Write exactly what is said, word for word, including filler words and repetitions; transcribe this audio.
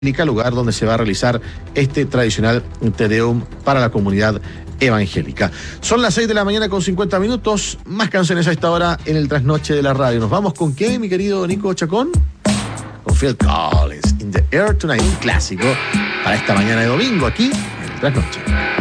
lugar donde se va a realizar este tradicional Te Deum para la comunidad evangélica. Son las seis de la mañana con cincuenta minutos, más canciones a esta hora en el trasnoche de la radio. ¿Nos vamos con qué, mi querido Nico Chacón? Con Phil Collins, In the Air Tonight, un clásico para esta mañana de domingo aquí en el trasnoche.